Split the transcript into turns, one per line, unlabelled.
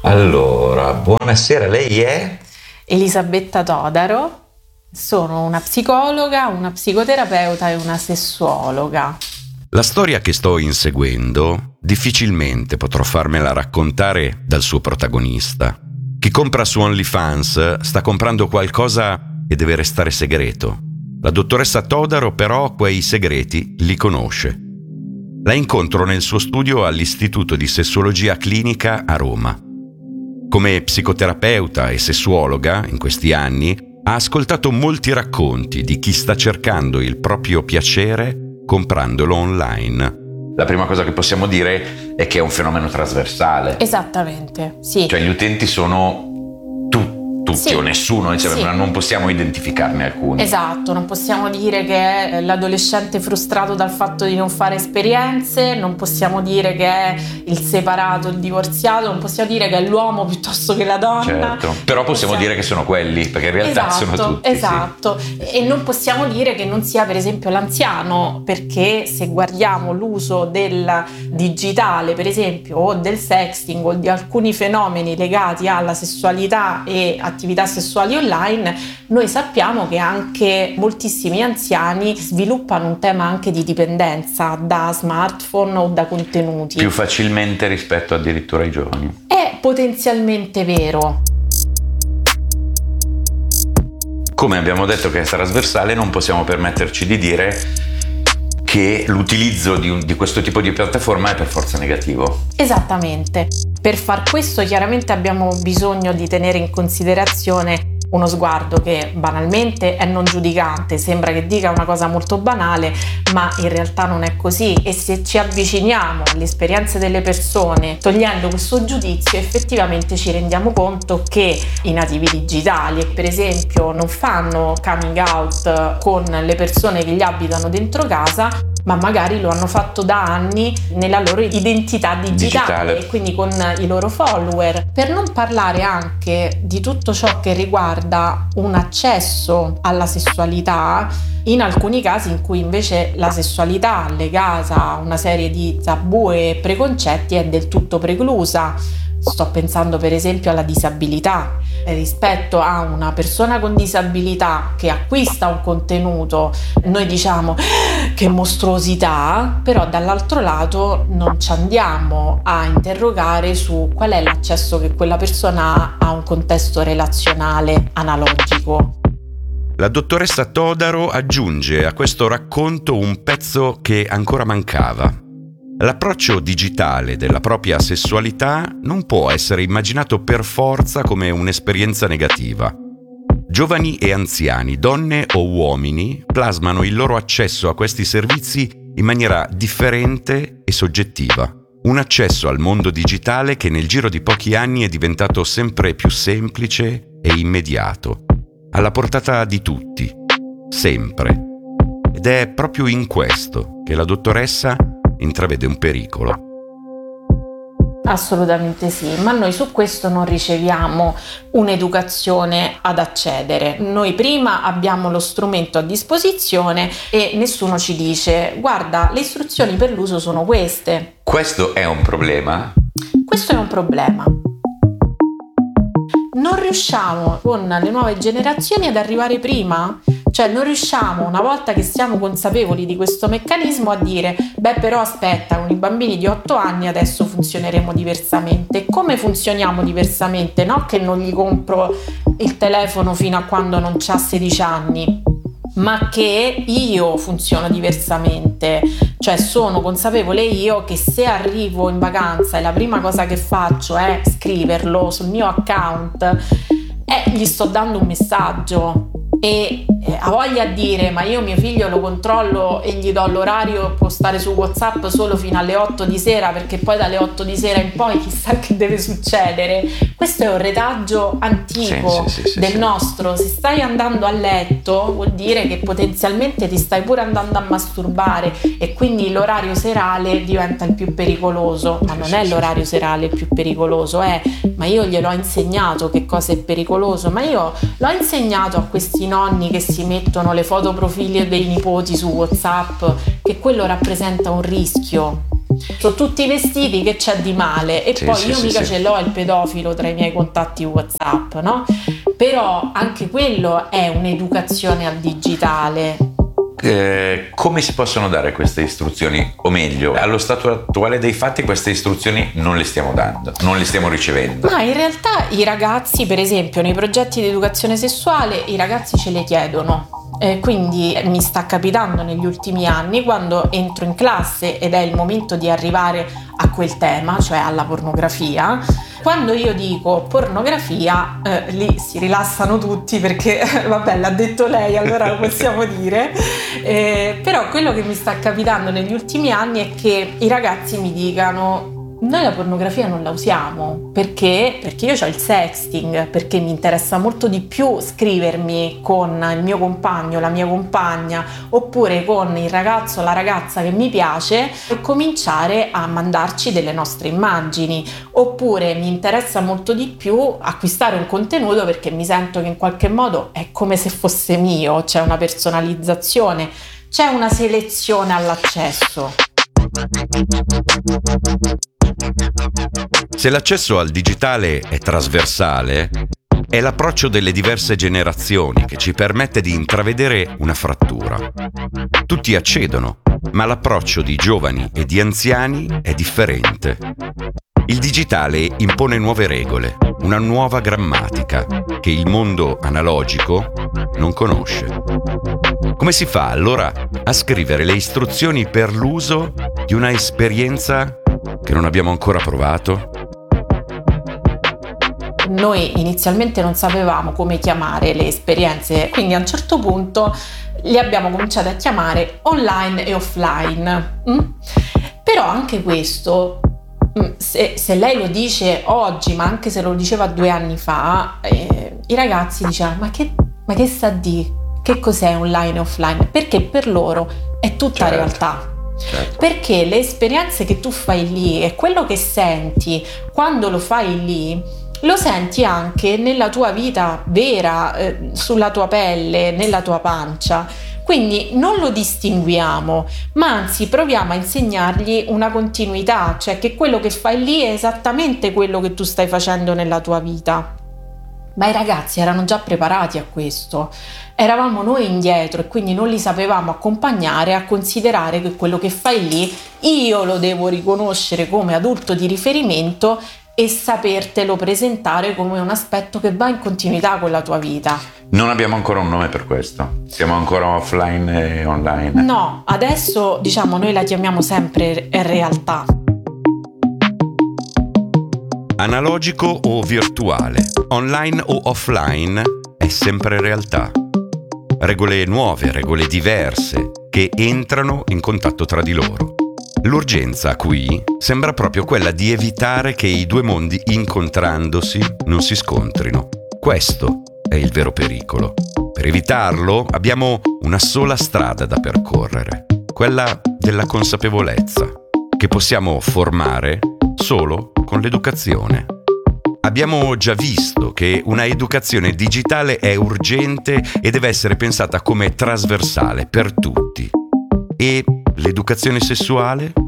Allora, buonasera, lei è?
Elisabetta Todaro, sono una psicologa, una psicoterapeuta e una sessuologa.
La storia che sto inseguendo difficilmente potrò farmela raccontare dal suo protagonista. Chi compra su OnlyFans sta comprando qualcosa che deve restare segreto. La dottoressa Todaro però quei segreti li conosce. La incontro nel suo studio all'Istituto di Sessuologia Clinica a Roma. Come psicoterapeuta e sessuologa in questi anni ha ascoltato molti racconti di chi sta cercando il proprio piacere comprandolo online.
La prima cosa che possiamo dire è che è un fenomeno trasversale.
Esattamente, sì.
Cioè gli utenti sono tutti
Sì.
o nessuno, cioè,
Sì.
non possiamo identificarne alcuni.
Esatto, non possiamo dire che è l'adolescente frustrato dal fatto di non fare esperienze, non possiamo dire che è il separato, il divorziato, non possiamo dire che è l'uomo piuttosto che la donna.
Certo, però possiamo dire che sono quelli, perché in realtà sono tutti.
Esatto, e non possiamo dire che non sia per esempio l'anziano, perché se guardiamo l'uso del digitale per esempio o del sexting o di alcuni fenomeni legati alla sessualità e attività sessuali online, noi sappiamo che anche moltissimi anziani sviluppano un tema anche di dipendenza da smartphone o da contenuti.
Più facilmente rispetto addirittura ai giovani.
È potenzialmente vero.
Come abbiamo detto che è trasversale, non possiamo permetterci di dire che l'utilizzo di questo tipo di piattaforma è per forza negativo.
Esattamente. Per far questo chiaramente abbiamo bisogno di tenere in considerazione uno sguardo che banalmente è non giudicante, sembra che dica una cosa molto banale, ma in realtà non è così, e se ci avviciniamo alle esperienze delle persone togliendo questo giudizio, effettivamente ci rendiamo conto che i nativi digitali, per esempio, non fanno coming out con le persone che gli abitano dentro casa, ma magari lo hanno fatto da anni nella loro identità digitale e quindi con i loro follower. Per non parlare anche di tutto ciò che riguarda un accesso alla sessualità, in alcuni casi in cui invece la sessualità legata a una serie di tabù e preconcetti è del tutto preclusa. Sto pensando per esempio alla disabilità. Rispetto a una persona con disabilità che acquista un contenuto, noi diciamo che mostruosità, però dall'altro lato non ci andiamo a interrogare su qual è l'accesso che quella persona ha a un contesto relazionale analogico.
La dottoressa Todaro aggiunge a questo racconto un pezzo che ancora mancava. L'approccio digitale della propria sessualità non può essere immaginato per forza come un'esperienza negativa. Giovani e anziani, donne o uomini, plasmano il loro accesso a questi servizi in maniera differente e soggettiva. Un accesso al mondo digitale che nel giro di pochi anni è diventato sempre più semplice e immediato, alla portata di tutti, sempre. Ed è proprio in questo che la dottoressa intravede un pericolo.
Assolutamente sì, ma noi su questo non riceviamo un'educazione ad accedere. Noi prima abbiamo lo strumento a disposizione e nessuno ci dice: guarda, le istruzioni per l'uso sono queste.
Questo è un problema?
Questo è un problema. Non riusciamo con le nuove generazioni ad arrivare prima, cioè non riusciamo, una volta che siamo consapevoli di questo meccanismo, a dire beh però aspetta, con i bambini di 8 anni adesso funzioneremo diversamente. Come funzioniamo diversamente? No che non gli compro il telefono fino a quando non c'ha 16 anni, ma che io funziono diversamente, cioè sono consapevole io che se arrivo in vacanza e la prima cosa che faccio è scriverlo sul mio account, gli sto dando un messaggio. E ha voglia a dire ma io mio figlio lo controllo e gli do l'orario, può stare su WhatsApp solo fino alle 8 di sera perché poi dalle 8 di sera in poi chissà che deve succedere. Questo è un retaggio antico del nostro. Se stai andando a letto vuol dire che potenzialmente ti stai pure andando a masturbare e quindi l'orario serale diventa il più pericoloso, ma non è l'orario serale il più pericoloso, ma io glielo ho insegnato che cosa è pericoloso, ma io l'ho insegnato a questi nonni che si mettono le foto profili dei nipoti su WhatsApp che quello rappresenta un rischio. Sono tutti vestiti, che c'è di male? E
sì,
poi
sì,
io
sì,
mica
sì.
ce l'ho il pedofilo tra i miei contatti WhatsApp, no? Però anche quello è un'educazione al digitale.
Come si possono dare queste istruzioni? O meglio, allo stato attuale dei fatti queste istruzioni non le stiamo dando, non le stiamo ricevendo.
Ma in realtà i ragazzi, per esempio, nei progetti di educazione sessuale, i ragazzi ce le chiedono. Quindi mi sta capitando negli ultimi anni, quando entro in classe ed è il momento di arrivare a quel tema, cioè alla pornografia, quando io dico pornografia, lì si rilassano tutti perché vabbè, l'ha detto lei, allora lo possiamo dire. Però quello che mi sta capitando negli ultimi anni è che i ragazzi mi dicano: noi la pornografia non la usiamo, perché io ho il sexting, perché mi interessa molto di più scrivermi con il mio compagno, la mia compagna, oppure con il ragazzo o la ragazza che mi piace, e cominciare a mandarci delle nostre immagini. Oppure mi interessa molto di più acquistare un contenuto perché mi sento che in qualche modo è come se fosse mio, c'è una personalizzazione, c'è una selezione all'accesso.
Se l'accesso al digitale è trasversale, è l'approccio delle diverse generazioni che ci permette di intravedere una frattura. Tutti accedono, ma l'approccio di giovani e di anziani è differente. Il digitale impone nuove regole, una nuova grammatica che il mondo analogico non conosce. Come si fa allora a scrivere le istruzioni per l'uso di una esperienza che non abbiamo ancora provato?
Noi inizialmente non sapevamo come chiamare le esperienze, quindi a un certo punto li abbiamo cominciati a chiamare online e offline. Però anche questo, se lei lo dice oggi, ma anche se lo diceva 2 anni fa, i ragazzi dicevano: ma che sta di? Che cos'è online e offline? Perché per loro è tutta realtà.
Certo.
Perché le esperienze che tu fai lì e quello che senti quando lo fai lì, lo senti anche nella tua vita vera, sulla tua pelle, nella tua pancia. Quindi non lo distinguiamo, ma anzi proviamo a insegnargli una continuità, cioè che quello che fai lì è esattamente quello che tu stai facendo nella tua vita. Ma i ragazzi erano già preparati a questo, eravamo noi indietro e quindi non li sapevamo accompagnare a considerare che quello che fai lì io lo devo riconoscere come adulto di riferimento e sapertelo presentare come un aspetto che va in continuità con la tua vita.
Non abbiamo ancora un nome per questo, siamo ancora offline e online.
No, adesso diciamo noi la chiamiamo sempre realtà.
Analogico o virtuale, online o offline, è sempre realtà. Regole nuove, regole diverse, che entrano in contatto tra di loro. L'urgenza qui sembra proprio quella di evitare che i due mondi incontrandosi non si scontrino. Questo è il vero pericolo. Per evitarlo abbiamo una sola strada da percorrere, quella della consapevolezza, che possiamo formare solo con l'educazione. Abbiamo già visto che una educazione digitale è urgente e deve essere pensata come trasversale per tutti. E l'educazione sessuale?